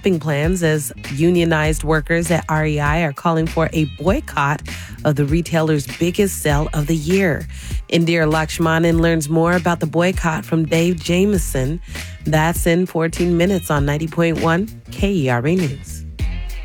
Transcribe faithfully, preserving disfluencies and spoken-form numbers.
shopping plans as unionized workers at R E I are calling for a boycott of the retailer's biggest sale of the year. Indira Lakshmanan learns more about the boycott from Dave Jamieson. That's in fourteen minutes on ninety point one K E R A News.